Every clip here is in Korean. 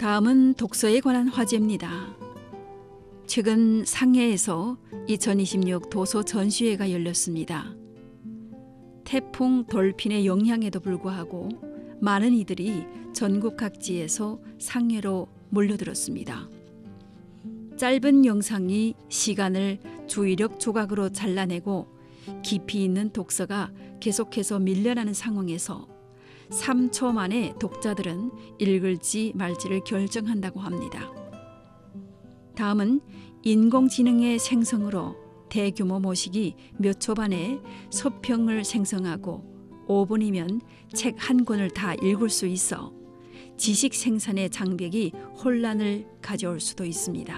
다음은 독서에 관한 화제입니다. 최근 상해에서 2026 도서 전시회가 열렸습니다. 태풍 돌핀의 영향에도 불구하고 많은 이들이 전국 각지에서 상해로 몰려들었습니다. 짧은 영상이 시간을 주의력 조각으로 잘라내고 깊이 있는 독서가 계속해서 밀려나는 상황에서 3초 만에 독자들은 읽을지 말지를 결정한다고 합니다. 다음은 인공지능의 생성으로 대규모 모식이 몇 초 만에 서평을 생성하고 5분이면 책 한 권을 다 읽을 수 있어 지식 생산의 장벽이 혼란을 가져올 수도 있습니다.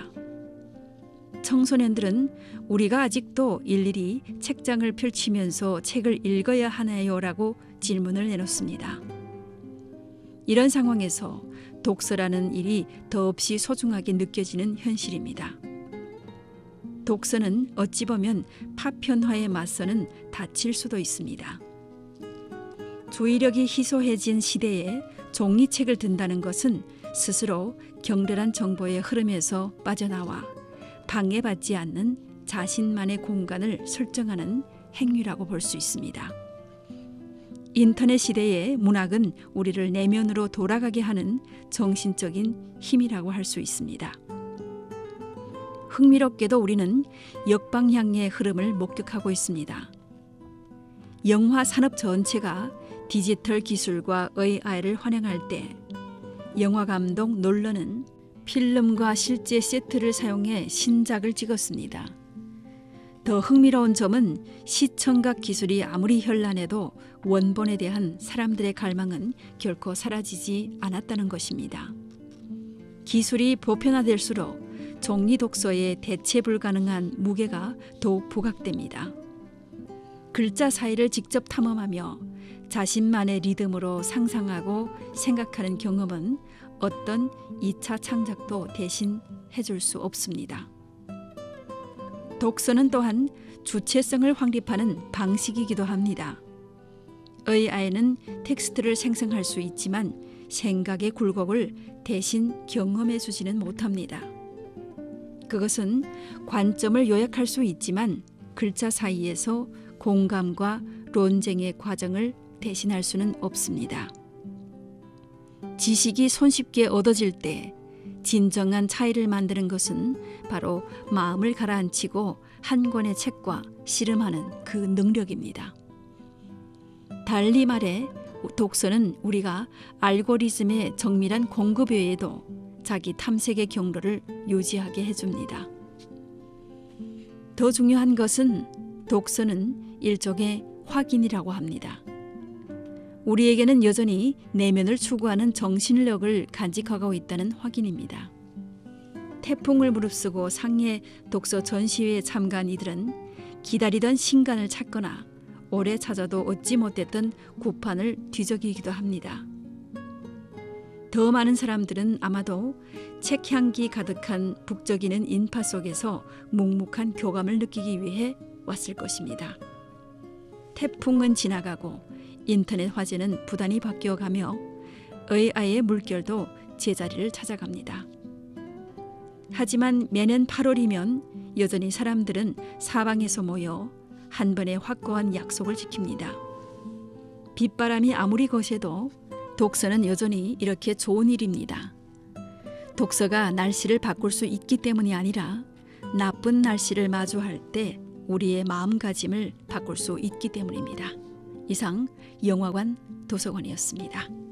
청소년들은 우리가 아직도 일일이 책장을 펼치면서 책을 읽어야 하나요? 라고 질문을 내놓습니다. 이런 상황에서 독서라는 일이 더없이 소중하게 느껴지는 현실입니다. 독서는 어찌 보면 파편화에 맞서는 닫힐 수도 있습니다. 주의력이 희소해진 시대에 종이책을 든다는 것은 스스로 격렬한 정보의 흐름에서 빠져나와 방해받지 않는 자신만의 공간을 설정하는 행위라고 볼 수 있습니다. 인터넷 시대의 문학은 우리를 내면으로 돌아가게 하는 정신적인 힘이라고 할 수 있습니다. 흥미롭게도 우리는 역방향의 흐름을 목격하고 있습니다. 영화 산업 전체가 디지털 기술과 AI를 환영할 때 영화 감독 놀런은 필름과 실제 세트를 사용해 신작을 찍었습니다. 더 흥미로운 점은 시청각 기술이 아무리 현란해도 원본에 대한 사람들의 갈망은 결코 사라지지 않았다는 것입니다. 기술이 보편화될수록 종이 독서의 대체 불가능한 무게가 더욱 부각됩니다. 글자 사이를 직접 탐험하며 자신만의 리듬으로 상상하고 생각하는 경험은 어떤 2차 창작도 대신 해줄 수 없습니다. 독서는 또한 주체성을 확립하는 방식이기도 합니다. AI는 텍스트를 생성할 수 있지만 생각의 굴곡을 대신 경험해 주지는 못합니다. 그것은 관점을 요약할 수 있지만 글자 사이에서 공감과 논쟁의 과정을 대신할 수는 없습니다. 지식이 손쉽게 얻어질 때 진정한 차이를 만드는 것은 바로 마음을 가라앉히고 한 권의 책과 씨름하는 그 능력입니다. 달리 말해 독서는 우리가 알고리즘의 정밀한 공급 외에도 자기 탐색의 경로를 유지하게 해줍니다. 더 중요한 것은 독서는 일종의 확인이라고 합니다. 우리에게는 여전히 내면을 추구하는 정신력을 간직하고 있다는 확인입니다. 태풍을 무릅쓰고 상해 독서 전시회에 참가한 이들은 기다리던 신간을 찾거나 오래 찾아도 얻지 못했던 구판을 뒤적이기도 합니다. 더 많은 사람들은 아마도 책 향기 가득한 북적이는 인파 속에서 묵묵한 교감을 느끼기 위해 왔을 것입니다. 태풍은 지나가고 인터넷 화제는 부단히 바뀌어가며 AI의 물결도 제자리를 찾아갑니다. 하지만 매년 8월이면 여전히 사람들은 사방에서 모여 한 번의 확고한 약속을 지킵니다. 빗바람이 아무리 거세도 독서는 여전히 이렇게 좋은 일입니다. 독서가 날씨를 바꿀 수 있기 때문이 아니라 나쁜 날씨를 마주할 때 우리의 마음가짐을 바꿀 수 있기 때문입니다. 이상 영화관 도서관이었습니다.